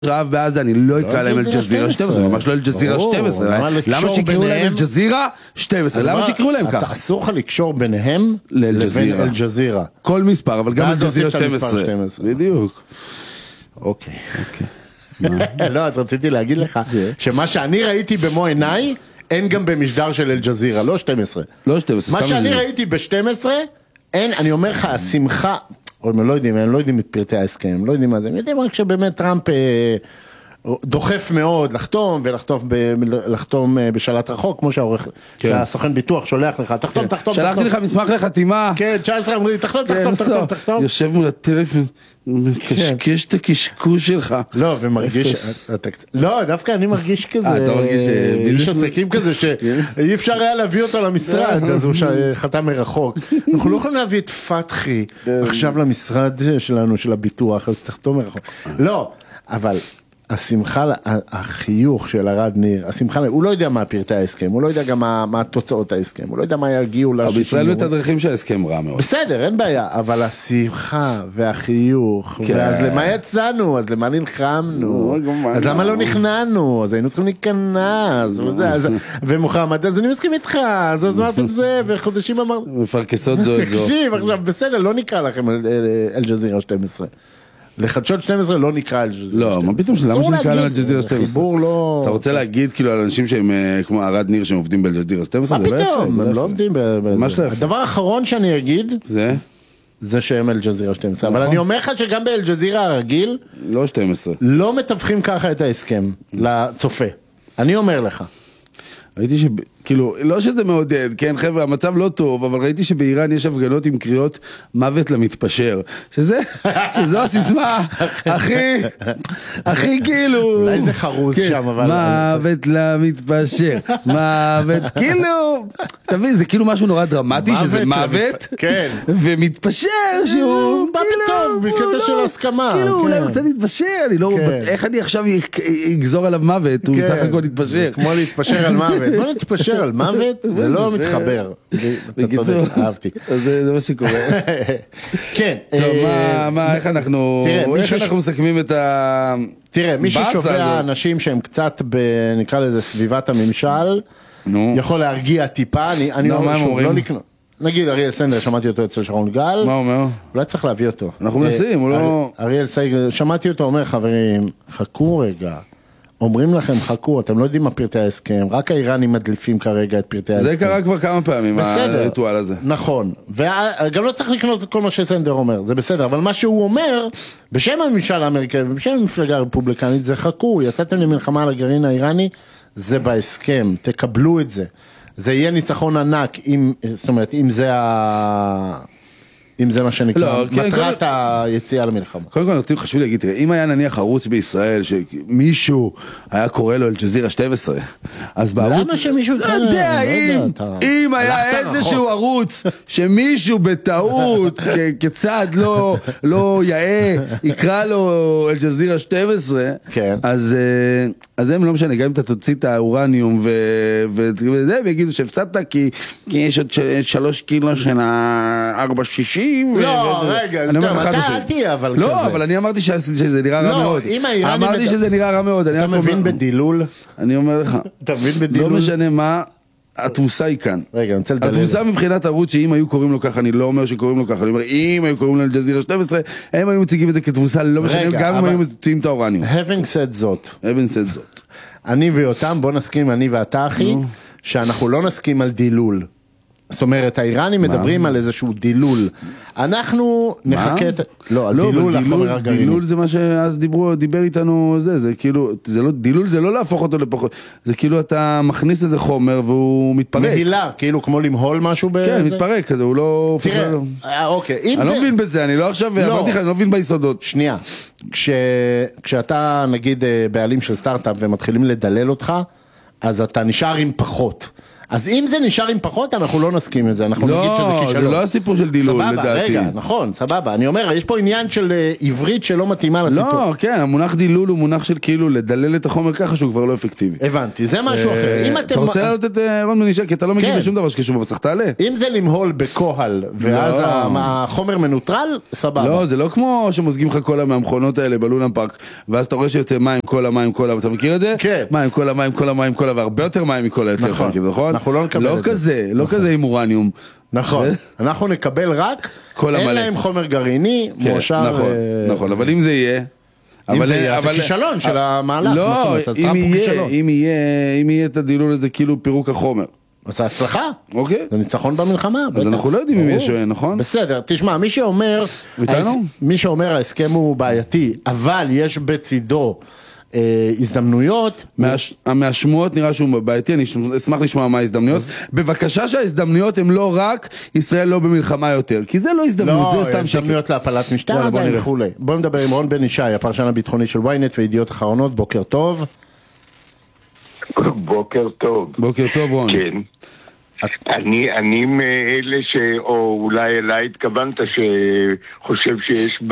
רעב בעזה, אני לא אקרא להם אל-ג'זירה 12, ממש לא אל-ג'זירה 12. למה שיקראו להם אל-ג'זירה 12? למה שיקראו להם ככה? אסור לך לקשור ביניהם לבין אל-ג'זירה. כל מספר, אבל גם אל-ג'זירה 12. בדיוק. אוקיי. לא, אז רציתי להגיד לך שמה שאני ראיתי במו עיניי, אין גם במשדר של אל-ג'זירה, לא 12. לא 12. מה שאני ראיתי ב-12, אין, אני אומר לך, השמחה, הם לא יודעים את פרטי ההסכם, לא יודעים מה זה, הם יודעים רק שבאמת טראמפ דוחף מאוד לחתום בשלט רחוק, כמו שהסוכן ביטוח שולח לך, תחתום. שלחתי לך מסמך לחתימה. כן, 19 אמרו לי, תחתום. יושב מול הטלפון, מקשקש את הקשקוש שלך. לא, ומרגיש, לא, דווקא אני מרגיש כזה, אתה מרגיש איש עסקים כזה, שאי אפשר היה להביא אותו למשרד, אז הוא חתם מרחוק. אנחנו לא יכולים להביא את פתחי עכשיו למשרד שלנו, של הביטוח, אז תחתום מרחוק. לא, אבל השמחה, החיוך של ארד ניר, השמחה, הוא לא יודע מה פרטי ההסכם, הוא לא יודע גם מה תוצאות ההסכם, הוא לא יודע מה יגיעו אבל בישראל מתדרכים שההסכם רע מאוד. בסדר, אין בעיה, אבל השמחה והחיוך, אז למה יצאנו, אז למה נלחמנו, אז למה לא נכנענו, אז היינו צריכים להיכנע, ומוחמד, אז אני מסכים איתך, אז אמרתם זה, וחודשים אמרנו, מפרקסות זו. תקשיב, עכשיו בסדר, לא נקרא לכם אל-ג'זירה 12. לחדשות 12 לא נקרא אל-ג'זירה 12. לא, מה פתאום למה שנקרא להם אל-ג'זירה 12? חיבור לא... אתה רוצה להגיד כאילו על אנשים שהם כמו ארד ניר שהם עובדים באל-ג'זירה 12? מה פתאום? הם לא עובדים בזה. הדבר האחרון שאני אגיד זה שהם אל-ג'זירה 12. אבל אני אומר לך שגם באל-ג'זירה הרגיל לא 12. לא מתווכים ככה את ההסכם לצופה. אני אומר לך. ראיתי כאילו, לא שזה מעודד, כן חבר'ה, המצב לא טוב, אבל ראיתי שבאיראן יש הפגנות עם קריאות מוות למתפשר, שזו הסיסמה, הכי כאילו... אולי זה חרוז שם, אבל... מוות למתפשר, מוות, כאילו, תבין, זה כאילו משהו נורא דרמטי, שזה מוות, ומתפשר שהוא... בא בטוב, בקטע של הסכמה. כאילו, אולי הוא קצת יתפשר, אני לא... איך אני עכשיו אגזור עליו מוות, הוא סך הכל יתפשר. כמו להתפשר על מוות, לא להתפשר על מוות, זה לא מתחבר. בקיצור, אהבתי. זה מה שקורה. כן. טוב, איך אנחנו מסכמים את ה... תראה, מי ששופע אנשים שהם קצת, נקרא לזה סביבת הממשל, יכול להרגיע טיפה, אני אומר שוב, לא לקנות. נגיד אריאל סנדר, שמעתי אותו אצל שרון גל. מה אומר? אולי צריך להביא אותו. אנחנו מנסים, הוא לא... אריאל סנדר, שמעתי אותו אומר, חברים, חכו רגע. אומרים לכם, חכו, אתם לא יודעים מה פרטי ההסכם, רק האיראנים מדליפים כרגע את פרטי ההסכם. זה קרה כבר כמה פעמים, הריטואל הזה. נכון, וגם לא צריך לקנות את כל מה שסנדר אומר, זה בסדר, אבל מה שהוא אומר, בשם הממשל האמריקאי ובשם המפלגה הרפובליקנית, זה חכו, יצאתם למלחמה על הגרעין האיראני, זה בהסכם, תקבלו את זה. זה יהיה ניצחון ענק, זאת אומרת, אם זה מה שנקרא, מטרת היציאה למלחמה. קודם כל, חשוב להגיד, תראה, אם היה נניח ערוץ בישראל, שמישהו היה קורא לו אל-ג'זירה 12, אז בערוץ... למה שמישהו... לא יודע, אם היה איזשהו ערוץ, שמישהו בטעות, כצד לא יאה, יקרא לו אל-ג'זירה 12, אז הם לא משנה, גם אם אתה תוציא את האורניום וזה, ויגידו שהפסדת, כי יש עוד 3 קילו של 460, לא, רגע, אתה אל תהיה אבל כזה. לא, אבל אני אמרתי שזה נראה רע מאוד. אמרתי שזה נראה רע מאוד. אתה מבין בדילול? אני אומר לך. אתה מבין בדילול? לא משנה מה, התבוסה היא כאן. רגע, אני רוצה לדלל. התבוסה מבחינת ערוץ שאם היו קוראים לו ככה, אני לא אומר שקוראים לו ככה, אני אומר, אם היו קוראים לו אל-ג'זירה 12, הם היו מציגים את זה כתבוסה, לא משנה, גם אם היו מציגים את האורניום. Having said זאת. אני ויותם, בוא נסכים, אני ואתה אחי, שאנחנו לא נסכים על דילול. זאת אומרת, האיראנים מדברים על איזשהו דילול. אנחנו נחכה את... לא, על דילול החומר הגרעיני. דילול זה מה שאז דיבר איתנו, זה כאילו, דילול זה לא להפוך אותו לפחות, זה כאילו אתה מכניס איזה חומר והוא מתפרק. מהילה, כאילו כמו למהול משהו בזה. כן, מתפרק כזה, הוא לא... תראה, אוקיי. אני לא מבין בזה, אני לא עכשיו, אמרתי לך, אני לא מבין ביסודות. שנייה, כשאתה נגיד בעלים של סטארט-אפ ומתחילים לדלל אותך, אז אתה נשאר עם פחות. אז אם זה נשאר עם פחות, אנחנו לא נסכים את זה, אנחנו נגיד שזה כישלון. לא, זה לא הסיפור של דילול, סבבה, לדעתי. רגע, נכון, סבבה. אני אומר, יש פה עניין של עברית שלא מתאימה לסיפור. לא, כן, המונח דילול הוא מונח של כאילו לדלל את החומר ככה שהוא כבר לא אפקטיבי. הבנתי, זה משהו אחר. אתה רוצה להעלות את רון בן ישי, כי אתה לא מגיב לשום דבר שקשור בבסך, תעלה. אם זה למהול בקוהל, ואז החומר מנוטרל, סבבה. לא, זה לא כמו שמוזגים לך קולה מהמכונות האלה בלונה פארק, ואז אתה רואה שיוצא מים, קולה, אתה מכיר את זה? כן. מים, קולה, והרבה יותר מים מקולה יוצא לך, נכון? אנחנו לא נקבל את זה. לא כזה עם אורניום. נכון, אנחנו נקבל רק, אין להם חומר גרעיני, מואשר. נכון, אבל אם זה יהיה... אם זה יהיה, זה כישלון של המהלך. לא, אם יהיה את הדילול הזה כאילו פירוק החומר. אז זה הצלחה. אוקיי. זה ניצחון במלחמה. אז אנחנו לא יודעים אם יש, נכון? בסדר, תשמע, מי שאומר ההסכם הוא בעייתי, אבל יש בצידו הזדמנויות. מהשמועות נראה שהוא בעייתי, אני אשמח לשמוע מה ההזדמנויות. בבקשה שההזדמנויות הן לא רק ישראל לא במלחמה יותר, כי זה לא הזדמנות, זה סתם שקר. לא, הזדמנויות להפלת משטר עדיין וכולי. בואו נדבר עם רון בן ישי, הפרשן הביטחוני של ynet וידיעות אחרונות. בוקר טוב. בוקר טוב. בוקר טוב רון. כן. אני מאלה או אולי אליי התכוונת שחושב שיש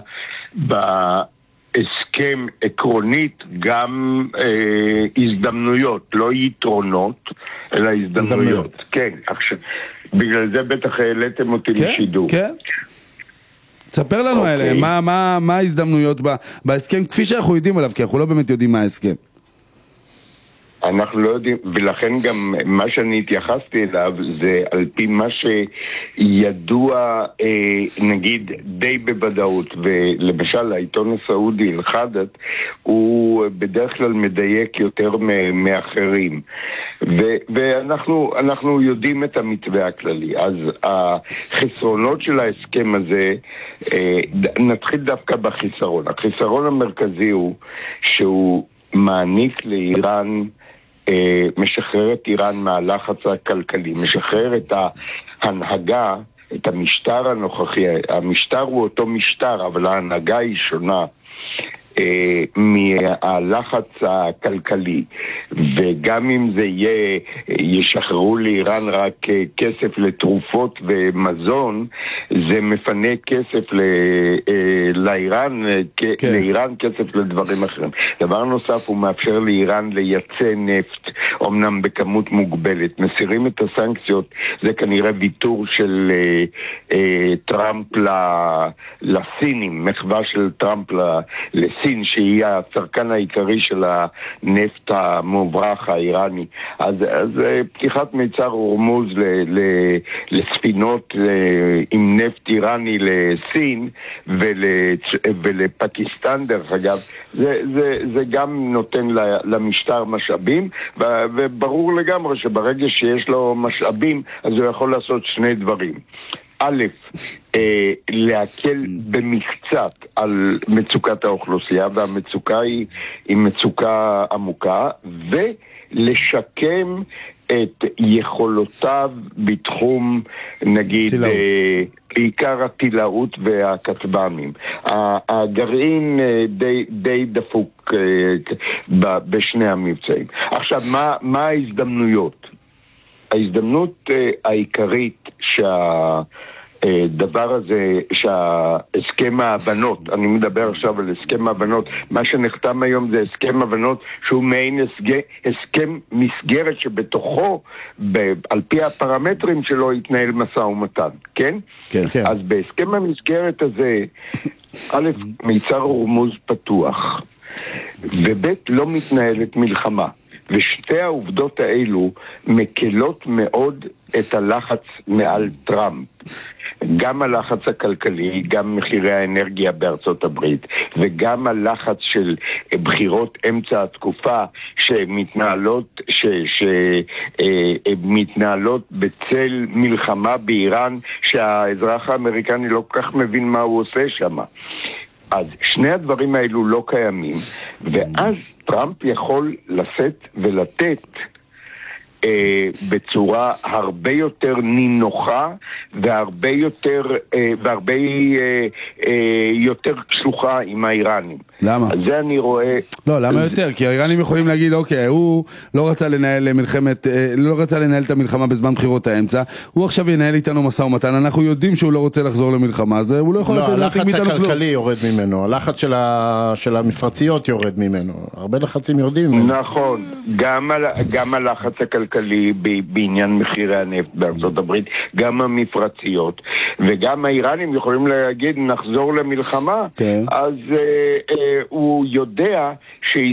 בהסכם עקרונית גם הזדמנויות, לא יתרונות, אלא הזדמנויות. כן, עכשיו, בגלל זה בטח העליתם אותי לשידור. כן. תספר לנו עליהם, מה ההזדמנויות בהסכם, כפי שאנחנו יודעים עליו, כי אנחנו לא באמת יודעים מה ההסכם. אנחנו לא יודעים, ולכן גם מה שאני התייחסתי אליו זה על פי מה שידוע נגיד די בוודאות, ולמשל העיתון הסעודי אל-חדד הוא בדרך כלל מדייק יותר מאחרים, ואנחנו יודעים את המתווה הכללי. אז החסרונות של ההסכם הזה, נתחיל דווקא בחיסרון. החיסרון המרכזי הוא שהוא מעניק לאיראן, משחרר את איראן מהלחץ הכלכלי, משחרר את ההנהגה, את המשטר הנוכחי. המשטר הוא אותו משטר, אבל ההנהגה היא שונה מהלחץ הכלכלי, וגם אם זה ישחררו לאיראן רק כסף לתרופות ומזון, זה מפנה כסף לאיראן, לאיראן כסף לדברים אחרים. דבר נוסף, הוא מאפשר לאיראן לייצא נפט, אמנם בכמות מוגבלת. מסירים את הסנקציות, זה כנראה ויתור של טראמפ לסינים, מחווה של טראמפ לסין, שהיא הצרכן העיקרי של הנפט המוברח האיראני. אז פתיחת מיצר הורמוז לספינות עם נפט איראני לסין ולפקיסטן, דרך אגב, זה גם נותן למשטר משאבים, וברור לגמרי שברגע שיש לו משאבים, אז הוא יכול לעשות שני דברים. א', להקל במקצת על מצוקת האוכלוסייה, והמצוקה היא מצוקה עמוקה, ולשקם את יכולותיו בתחום, נגיד, בעיקר הטילאות והכטב"מים. הגרעין די דפוק בשני המבצעים. עכשיו, מה ההזדמנויות? ההזדמנות העיקרית הדבר הזה, שהסכם ההבנות, אני מדבר עכשיו על הסכם ההבנות, מה שנחתם היום זה הסכם ההבנות שהוא מעין הסכם מסגרת שבתוכו, על פי הפרמטרים שלו, יתנהל משא ומתן, כן? כן. אז בהסכם המסגרת הזה, א', מיצר הורמוז פתוח, וב', לא מתנהלת מלחמה. ושתי העובדות האלו מקלות מאוד את הלחץ מעל טראמפ. גם הלחץ הכלכלי, גם מחירי האנרגיה בארצות הברית, וגם הלחץ של בחירות אמצע התקופה שמתנהלות בצל מלחמה באיראן, שהאזרח האמריקני לא כל כך מבין מה הוא עושה שם. אז שני הדברים האלו לא קיימים, ואז טראמפ יכול לשאת ולתת בצורה הרבה יותר נינוחה והרבה יותר קשוחה עם האיראנים. למה? אז זה אני רואה... לא, למה יותר? כי האיראנים יכולים להגיד, אוקיי, הוא לא רצה לנהל את המלחמה בזמן בחירות האמצע, הוא עכשיו ינהל איתנו משא ומתן, אנחנו יודעים שהוא לא רוצה לחזור למלחמה, אז הוא לא יכול להשיג מאיתנו כלום. הלחץ הכלכלי יורד ממנו, הלחץ של המפרציות יורד ממנו, הרבה לחצים יורדים ממנו. נכון, גם הלחץ הכלכלי בעניין מחירי הנפט בארצות הברית, גם המפרציות, וגם האיראנים יכולים להגיד נחזור למלחמה, אז הוא יודע